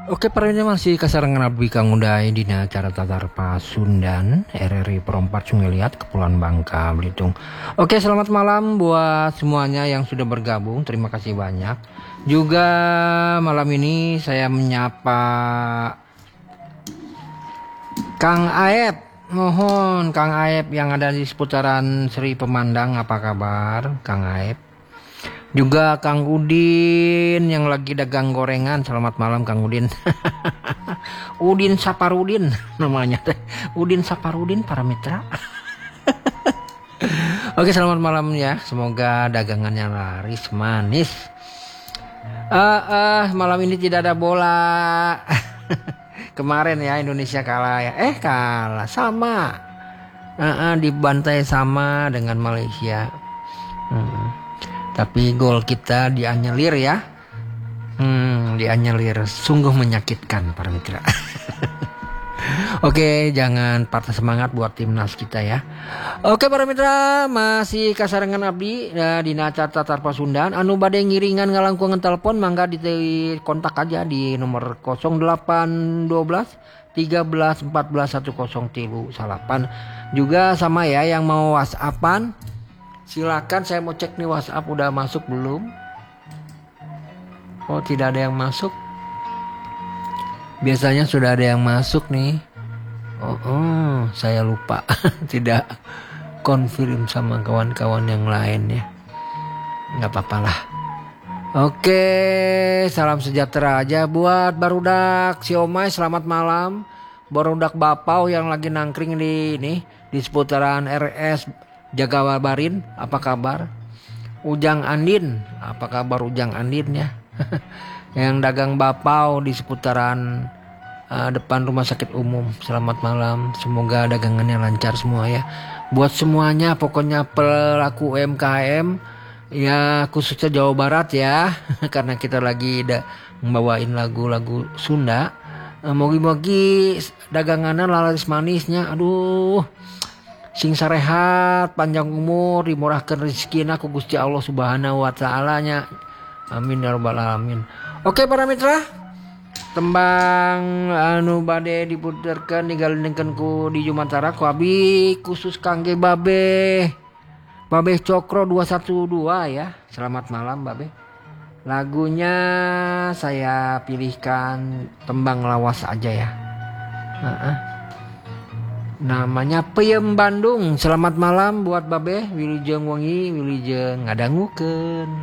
Oke, parenya masih kasarangan abdi Kang Udai dina acara Tatar Pasundan RRI Perompat Sungai Liat Kepulauan Bangka Belitung. Oke, selamat malam buat semuanya yang sudah bergabung. Terima kasih banyak. Juga malam ini saya menyapa Kang Aep. Mohon Kang Aep yang ada di seputaran Seri Pemandang, apa kabar Kang Aep? Juga Kang Udin yang lagi dagang gorengan. Selamat malam Kang Udin. Udin Saparudin namanya teh. Udin Saparudin para mitra. Oke, selamat malam ya. Semoga dagangannya laris manis. Malam ini tidak ada bola. Kemarin ya Indonesia kalah ya. Kalah sama. Dibantai sama dengan Malaysia. Tapi gol kita dianyelir ya. Dianyelir, sungguh menyakitkan para mitra. Oke, jangan patah semangat buat timnas kita ya. Oke para mitra, masih kasarangan abdi di acara Tatar Pasundan. Anu bade ngiringan ngalangkungan telepon mangga di kontak aja di nomor 0812 13 14 1038. Juga sama ya yang mau WhatsAppan, silakan. Saya mau cek nih WhatsApp udah masuk belum. Oh, tidak ada yang masuk. Biasanya sudah ada yang masuk nih. Saya lupa. Tidak konfirm sama kawan-kawan yang lain ya. Nggak apa-apa lah. Oke, salam sejahtera aja buat barudak siomay. Selamat malam barudak bapau yang lagi nangkring di seputaran RS Jagawabarin, apa kabar? Ujang Andin, apa kabar Ujang Andin ya? Yang dagang bapau di seputaran depan rumah sakit umum. Selamat malam, semoga dagangannya lancar semua ya. Buat semuanya pokoknya pelaku UMKM ya, khususnya Jawa Barat ya. Karena kita lagi membawain lagu-lagu Sunda. Mogi-mogi dagangannya laris manisnya. Aduh, sing sarehat, panjang umur, dimurahkan rezekina ku Gusti Allah Subhanahu wa taala nya. Amin ya rabbal alamin. Oke para mitra, tembang anu bade diputerkeun digalungkeun ku di Jumatara ku abi khusus kangge Babe Cokro 212 ya. Selamat malam Babe. Lagunya saya pilihkan tembang lawas aja ya. Namanya Peyem Bandung. Selamat malam buat Babe, wilujeng wengi, wilujeng ngadangukeun.